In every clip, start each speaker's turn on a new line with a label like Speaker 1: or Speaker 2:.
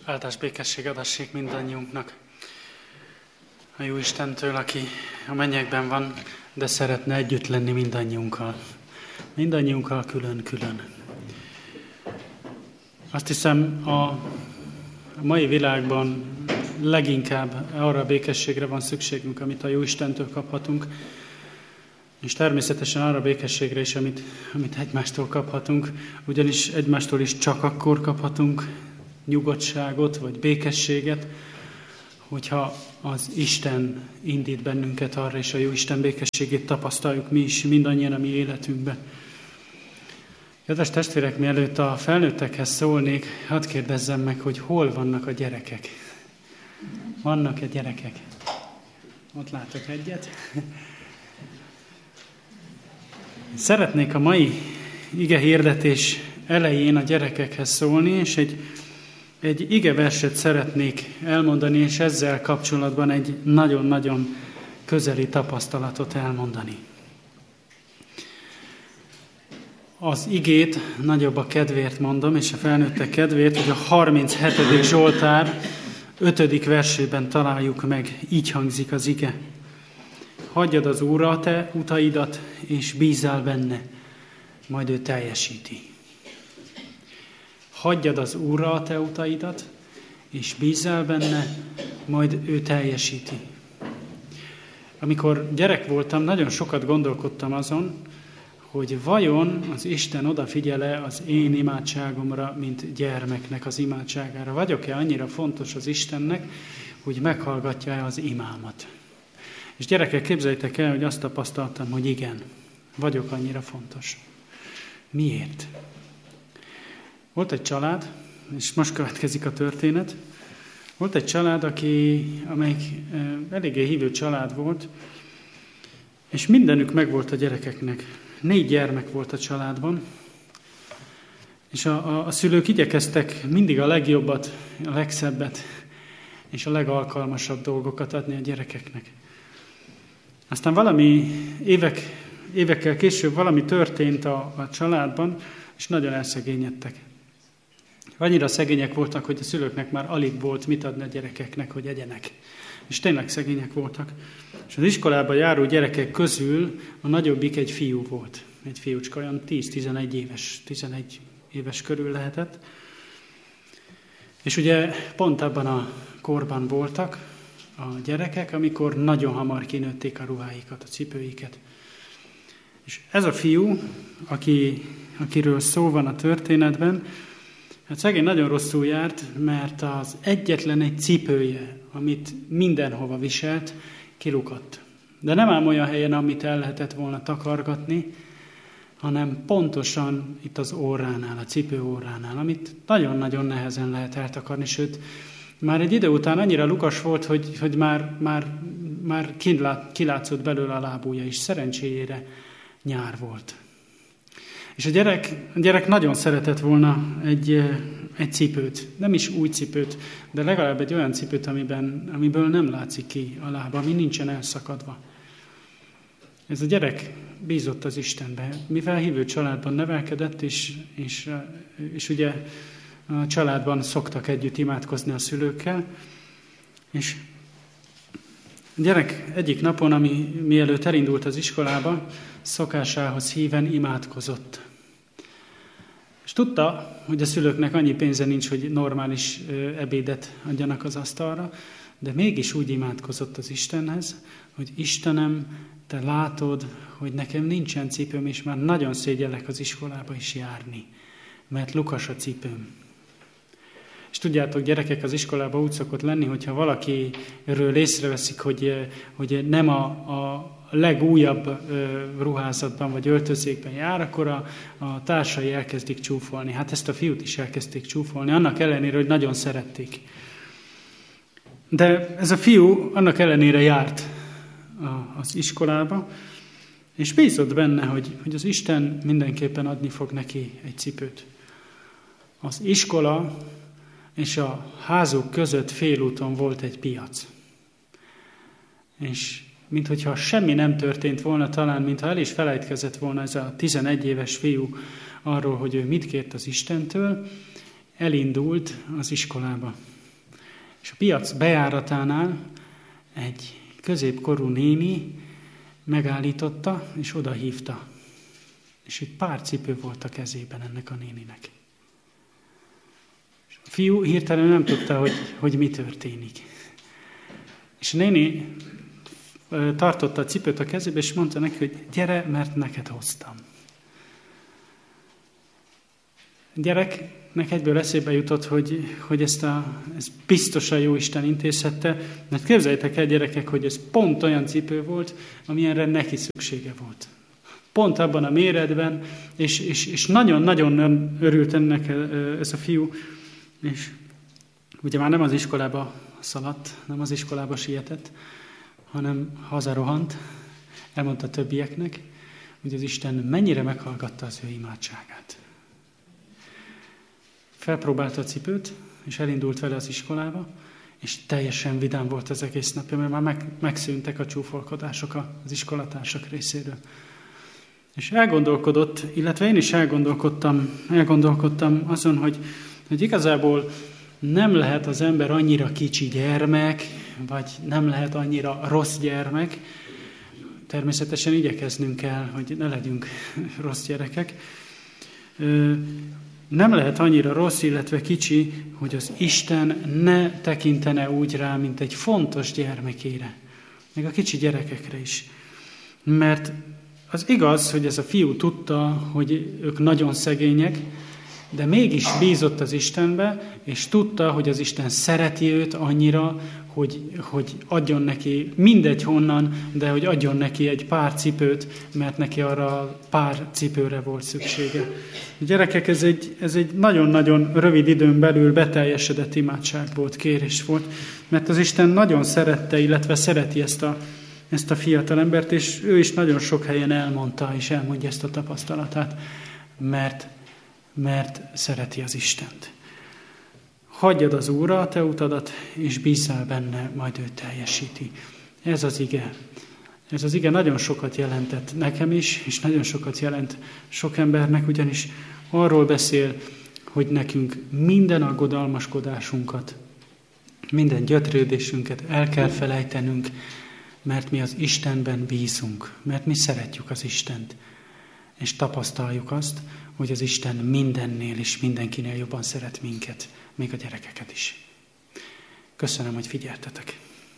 Speaker 1: Áldás békesség adassék mindannyiunknak a jó Istentől, aki a mennyekben van, de szeretne együtt lenni mindannyiunkkal. Mindannyiunkkal külön-külön. Azt hiszem, a mai világban leginkább arra a békességre van szükségünk, amit a jó Istentől kaphatunk, és természetesen arra a békességre is, amit egymástól kaphatunk, ugyanis egymástól is csak akkor kaphatunk nyugodtságot vagy békességet, hogyha az Isten indít bennünket arra, és a jó Isten békességét tapasztaljuk mi is mindannyian a mi életünkben. Kedves testvérek, mielőtt a felnőttekhez szólnék, hadd kérdezzem meg, hogy hol vannak a gyerekek? Vannak-e gyerekek? Ott látok egyet. Szeretnék a mai igehirdetés elején a gyerekekhez szólni, és egy igeverset szeretnék elmondani, és ezzel kapcsolatban egy nagyon-nagyon közeli tapasztalatot elmondani. Az igét nagyobb a kedvéért mondom, és a felnőttek kedvéért, hogy a 37. Zsoltár 5. versében találjuk meg, így hangzik az ige. Hagyjad az Úrra a te utaidat, és bízzál benne, majd ő teljesíti. Hagyjad az Úrra a te utaidat, és bízzál benne, majd ő teljesíti. Amikor gyerek voltam, nagyon sokat gondolkodtam azon, hogy vajon az Isten odafigyel-e az én imádságomra, mint gyermeknek az imádságára. Vagyok-e annyira fontos az Istennek, hogy meghallgatja-e az imámat? És gyerekek, képzeljétek el, hogy azt tapasztaltam, hogy igen, vagyok annyira fontos. Miért? Volt egy család, és most következik a történet. Volt egy család, amelyik eléggé hívő család volt, és mindenük megvolt a gyerekeknek. 4 gyermek volt a családban, és a szülők igyekeztek mindig a legjobbat, a legszebbet, és a legalkalmasabb dolgokat adni a gyerekeknek. Aztán valami évekkel később valami történt a családban, és nagyon elszegényedtek. Annyira szegények voltak, hogy a szülőknek már alig volt mit adni a gyerekeknek, hogy egyenek. És tényleg szegények voltak. És az iskolába járó gyerekek közül a nagyobbik egy fiú volt. Egy fiúcska, olyan 10-11 éves, 11 éves körül lehetett. És ugye pont abban a korban voltak a gyerekek, amikor nagyon hamar kinőtték a ruháikat, a cipőiket. És ez a fiú, akiről szó van a történetben, hát szegény nagyon rosszul járt, mert az egyetlen egy cipője, amit mindenhova viselt, kilukadt. De nem ám olyan helyen, amit el lehetett volna takargatni, hanem pontosan itt az orránál, a cipő orránál, amit nagyon-nagyon nehezen lehet eltakarni, sőt, már egy idő után annyira lukas volt, hogy már kilátszott belőle a lábúja is, szerencséjére nyár volt. És a gyerek nagyon szeretett volna egy cipőt, nem is új cipőt, de legalább egy olyan cipőt, amiből nem látszik ki a lába, ami nincsen elszakadva. Ez a gyerek bízott az Istenbe, mivel hívő családban nevelkedett, és ugye a családban szoktak együtt imádkozni a szülőkkel, és a gyerek egyik napon, mielőtt elindult az iskolába, szokásához híven imádkozott. És tudta, hogy a szülőknek annyi pénze nincs, hogy normális ebédet adjanak az asztalra, de mégis úgy imádkozott az Istenhez, hogy Istenem, te látod, hogy nekem nincsen cipőm, és már nagyon szégyellek az iskolába is járni, mert lukas a cipőm. És tudjátok, gyerekek, az iskolában úgy szokott lenni, hogyha valakiről észreveszik, hogy nem a legújabb ruházatban vagy öltözékben jár, akkor a társai elkezdik csúfolni. Hát ezt a fiút is elkezdték csúfolni, annak ellenére, hogy nagyon szerették. De ez a fiú annak ellenére járt az iskolába, és bízott benne, hogy az Isten mindenképpen adni fog neki egy cipőt. Az iskola és a házuk között félúton volt egy piac. És minthogyha semmi nem történt volna, talán mintha el is felejtkezett volna ez a 11 éves fiú arról, hogy ő mit kért az Istentől, elindult az iskolába. És a piac bejáratánál egy középkorú néni megállította, és odahívta. És egy pár cipő volt a kezében ennek a néninek. És a fiú hirtelen nem tudta, hogy mi történik. És a néni tartotta a cipőt a kezébe, és mondta neki, hogy gyere, mert neked hoztam. A gyereknek egyből eszébe jutott, hogy ezt biztosan Jóisten intézhette, mert képzeljétek el, gyerekek, hogy ez pont olyan cipő volt, amilyenre neki szüksége volt. Pont abban a méretben, és nagyon-nagyon örült ennek ez a fiú, és ugye már nem az iskolába szaladt, nem az iskolába sietett, hanem hazarohant, elmondta többieknek, hogy az Isten mennyire meghallgatta az ő imádságát. Felpróbálta a cipőt, és elindult vele az iskolába, és teljesen vidám volt az egész napja, mert már megszűntek a csúfolkodások az iskolatársak részéről. És elgondolkodott, illetve én is elgondolkodtam azon, hogy igazából nem lehet az ember annyira kicsi gyermek, vagy nem lehet annyira rossz gyermek. Természetesen igyekeznünk kell, hogy ne legyünk rossz gyerekek. Nem lehet annyira rossz, illetve kicsi, hogy az Isten ne tekintene úgy rá, mint egy fontos gyermekére. Még a kicsi gyerekekre is. Mert az igaz, hogy ez a fiú tudta, hogy ők nagyon szegények, de mégis bízott az Istenbe, és tudta, hogy az Isten szereti őt annyira, hogy adjon neki mindegy honnan, de hogy adjon neki egy pár cipőt, mert neki arra pár cipőre volt szüksége. A gyerekek, ez egy nagyon-nagyon rövid időn belül beteljesedett imádság volt, kérés volt, mert az Isten nagyon szerette, illetve szereti ezt a fiatal embert, és ő is nagyon sok helyen elmondta, és elmondja ezt a tapasztalatát, mert szereti az Istent. Hagyjad az Úrra a te utadat, és bízzál benne, majd ő teljesíti. Ez az ige. Ez az ige nagyon sokat jelentett nekem is, és nagyon sokat jelent sok embernek, ugyanis arról beszél, hogy nekünk minden aggodalmaskodásunkat, minden gyötrődésünket el kell felejtenünk, mert mi az Istenben bízunk, mert mi szeretjük az Istent, és tapasztaljuk azt, hogy az Isten mindennél és mindenkinél jobban szeret minket, még a gyerekeket is. Köszönöm, hogy figyeltetek.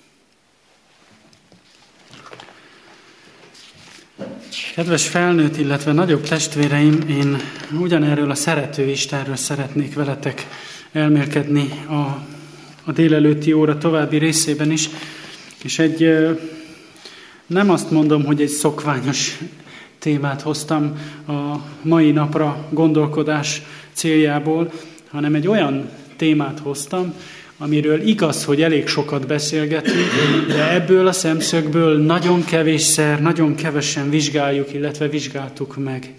Speaker 1: Kedves felnőtt, illetve nagyobb testvéreim, én ugyanerről a szerető Istenről szeretnék veletek elmélkedni a délelőtti óra további részében is, és nem azt mondom, hogy egy szokványos témát hoztam a mai napra gondolkodás céljából, hanem egy olyan témát hoztam, amiről igaz, hogy elég sokat beszélgetünk, de ebből a szemszögből nagyon kevésszer, nagyon kevesen vizsgáljuk, illetve vizsgáltuk meg.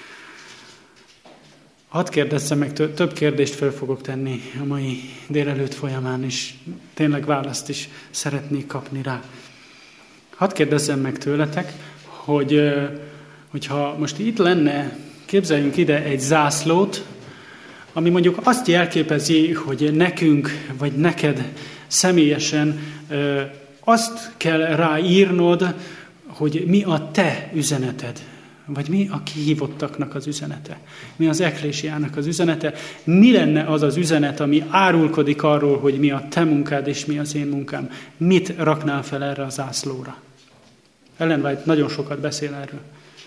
Speaker 1: Hadd kérdezzem meg, több kérdést fel fogok tenni a mai délelőtt folyamán, és tényleg választ is szeretnék kapni rá. Hadd kérdezzem meg tőletek, hogyha most itt lenne, képzeljünk ide egy zászlót, ami mondjuk azt jelképezi, hogy nekünk, vagy neked személyesen azt kell ráírnod, hogy mi a te üzeneted, vagy mi a kihívottaknak az üzenete, mi az ekklésiának az üzenete, mi lenne az az üzenet, ami árulkodik arról, hogy mi a te munkád és mi az én munkám. Mit raknál fel erre a zászlóra? Ellen White nagyon sokat beszél erről.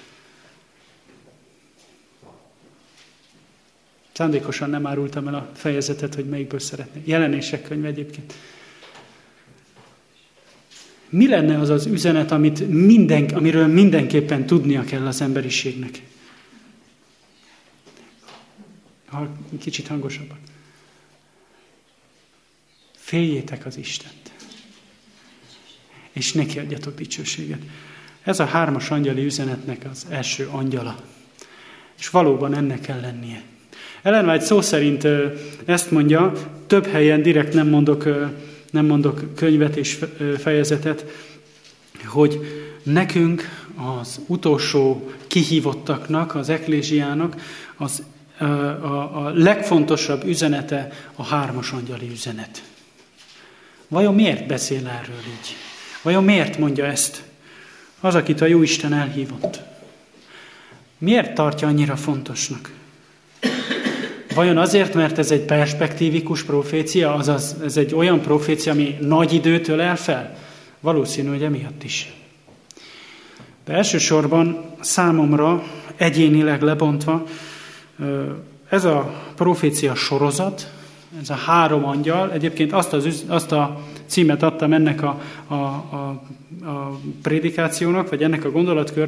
Speaker 1: Szándékosan nem árultam el a fejezetet, hogy melyikből szeretnék. Jelenések könyve egyébként. Mi lenne az az üzenet, amiről mindenképpen tudnia kell az emberiségnek? Kicsit hangosabban. Féljétek az Istent. És neki adjatok dicsőséget. Ez a 3-as angyali üzenetnek az első angyala. És valóban ennek kell lennie. Ellen White szó szerint ezt mondja, több helyen direkt nem mondok könyvet és fejezetet, hogy nekünk az utolsó kihívottaknak, az ekklésiának az a legfontosabb üzenete a 3 angyali üzenet. Vajon miért beszél erről így? Vajon miért mondja ezt az, akit a Jóisten elhívott? Miért tartja annyira fontosnak? Vajon azért, mert ez egy perspektívikus profécia, azaz ez egy olyan profécia, ami nagy időt ölel fel? Valószínű, hogy emiatt is. De elsősorban számomra egyénileg lebontva ez a profécia sorozat, ez a 3 angyal, egyébként azt a címet adtam ennek a prédikációnak, vagy ennek a gondolatkörnek,